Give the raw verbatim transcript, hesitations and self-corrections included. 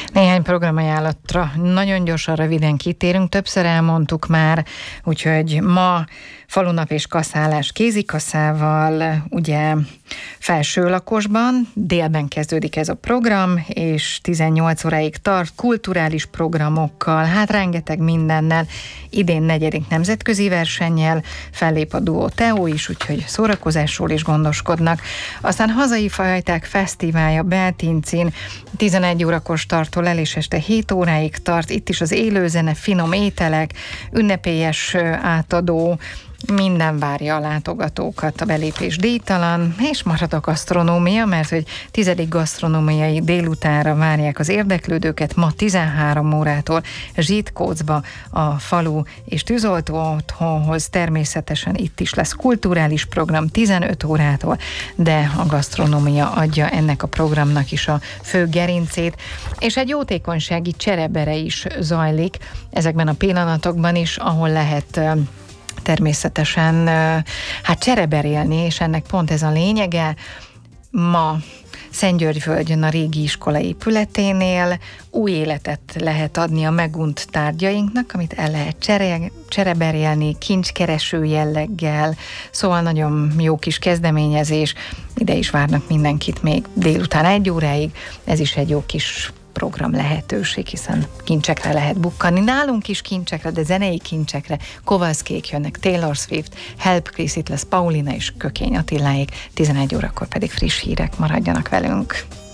Néhány programajánlatra nagyon gyorsan, röviden kitérünk, többször elmondtuk már, úgyhogy ma falunap és kaszálás kézikaszával, ugye Felsőlakosban, délben kezdődik ez a program, és tizennyolc óráig tart, kulturális programokkal, hát rengeteg mindennel, idén negyedik nemzetközi versennyel, fellép a duó Teó is, úgyhogy szórakozásról is gondoskodnak. Aztán hazai fajták fesztiválja Beltincin, tizenegy órakor startol el, és este hét óráig tart, itt is az élőzene, finom ételek, ünnepélyes átadó, minden várja a látogatókat, a belépés díjtalan, és marad a gasztronómia, mert hogy tizedik gasztronómiai délutánra várják az érdeklődőket, ma tizenhárom órától Zsitkócba, a falu és tűzoltó otthonhoz, természetesen itt is lesz kulturális program tizenöt órától, de a gasztronómia adja ennek a programnak is a fő gerincét, és egy jótékonysági cserebere is zajlik ezekben a pillanatokban is, ahol lehet természetesen hát csereberélni, és ennek pont ez a lényege. Ma Szentgyörgyvölgyön a régi iskola épületénél új életet lehet adni a megunt tárgyainknak, amit el lehet csere, csereberélni, kincskereső jelleggel, szóval nagyon jó kis kezdeményezés, ide is várnak mindenkit még délután egy óráig, ez is egy jó kis program lehetőség, hiszen kincsekre lehet bukkanni. Nálunk is kincsekre, de zenei kincsekre. Kovalszkék jönnek, Taylor Swift, Help Chris, itt lesz Paulina és Kökény Attiláék, tizenegy órakor pedig friss hírek, maradjanak velünk.